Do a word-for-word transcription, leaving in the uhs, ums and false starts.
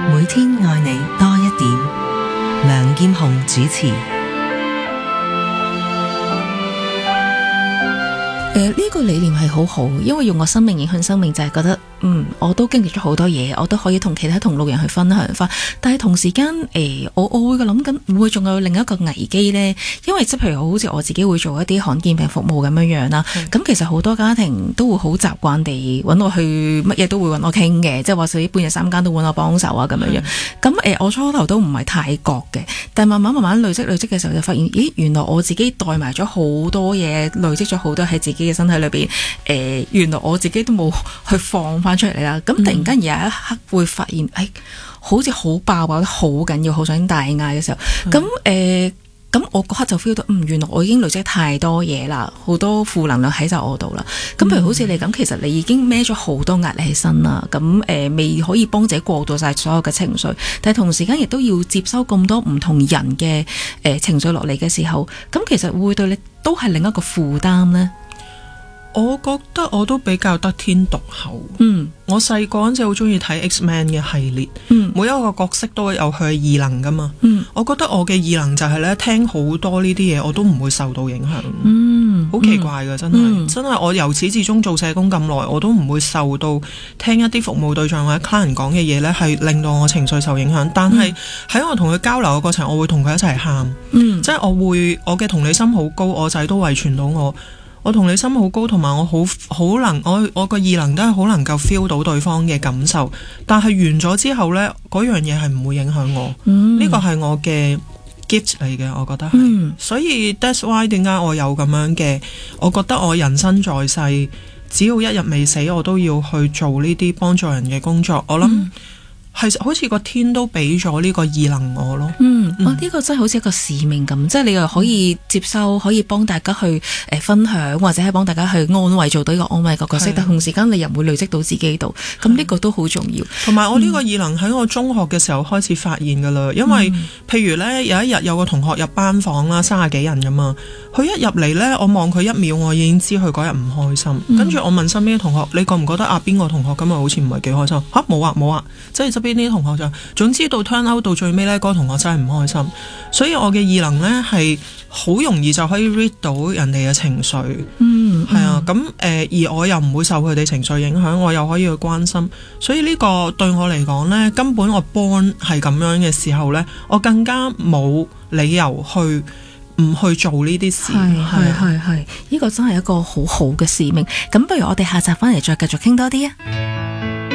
每天愛你多一點。梁劍虹主持。 誒、呃，呢、這個理念係好好，因為用我生命影響生命，就係覺得，嗯，我都經歷咗好多嘢，我都可以同其他同路人去分享翻。但係同時間，誒、呃，我我會諗緊，會唔會仲有另一個危機呢？因為即係譬如好似我自己會做一啲罕見病服務咁樣樣啦。咁、嗯、其實好多家庭都會好習慣地揾我去，乜嘢都會揾我傾嘅，即係話甚至半夜三更都揾我幫手啊咁樣樣。咁誒、呃，我初頭都唔係太覺嘅，但係慢慢慢慢累積累積嘅時候，就發現，咦，原來我自己帶埋咗好多嘢，累積咗好多喺自己嘅身體裏邊，誒、呃，原來我自己都冇去放翻出嚟啦。咁突然間有一刻會發現，誒、哎，好似好爆爆得好緊要，好想大嗌嘅時候，咁誒、嗯，咁、呃、我嗰刻就 feel 到，嗯，原來我已經累積太多嘢啦，好多負能量喺晒我度啦。咁譬如好似你咁，其實你已經孭咗好多壓力喺身啦，咁誒、呃，未可以幫自己過渡晒所有嘅情緒，但係同時間亦都要接收咁多唔同人嘅誒、呃、情緒落嚟嘅時候，咁其實會對你都係另一個負擔呢。 我覺得我都比較得天獨厚。 嗯， 我細個嗰陣時好中意睇 X-Men 嘅系列。 嗯，每一個角色都有佢嘅異能噶嘛。 嗯， 我覺得我嘅異能就係咧，聽好多呢啲嘢，我都唔會受到影響。 嗯， 好奇怪噶，真係、嗯、真係我由始至終做社工咁耐，我都唔會受到聽一啲服務對象或者 client 講嘅嘢咧，係令到我情緒受影響。但係喺我同佢交流嘅過程，我會同佢一齊喊。嗯，即係我會我嘅同理心好高，我仔都遺傳到我。我同理心好高，同埋我好好能，我我個異能都係好能夠 feel 到對方嘅感受。但係完咗之後呢，嗰樣嘢係唔會影響我。呢個係我嘅 gift 嚟嘅，我覺得係。嗯、所以 that's why 點解我有咁樣嘅？我覺得我人生在世，只要一日未死，我都要去做呢啲幫助人嘅工作。我諗。嗯係好似個天都俾咗呢個異能我咯。 嗯，嗯哦，呢、這個真係好似一個使命咁，即係你又可以接收，可以幫大家去誒、呃、分享，或者係幫大家去安慰，做到呢個安慰個角色。但同時間你又唔會累積到自己度，咁呢個都好重要。同埋我呢個異能喺我中學嘅時候開始發現噶啦，因為、嗯、譬如呢，有一日有個同學入班房啦，三十幾人噶嘛，佢一入嚟呢，我望佢一秒，我已經知佢嗰日唔開心。嗯、跟住我問身邊嘅同學，你覺唔覺得啊邊個同學今日好似唔係幾開心？吓，冇啊冇啊，即係邊啲同學就總之到 turn out 到最尾呢，嗰、那個同學真係唔開心，所以我嘅異能呢係好容易就可以 read 到人哋嘅情緒。嗯，係啊，咁誒、呃，而我又唔會受佢哋情緒影響，我又可以去關心，所以呢個對我嚟講呢，根本我 born 係咁樣嘅時候呢，我更加冇理由去唔去做呢啲事。係係係係，呢個真係一個好好嘅使命。咁不如我哋下集翻嚟再繼續傾多啲啊！